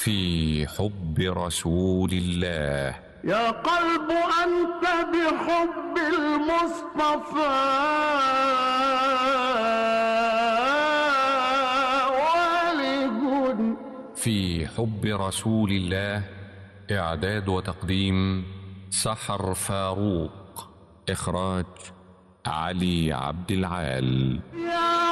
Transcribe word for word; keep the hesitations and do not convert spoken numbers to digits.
في حب رسول الله. يا قلب أنت بحب المصطفى والد. في حب رسول الله. إعداد وتقديم سحر فاروق. إخراج علي عبد العال.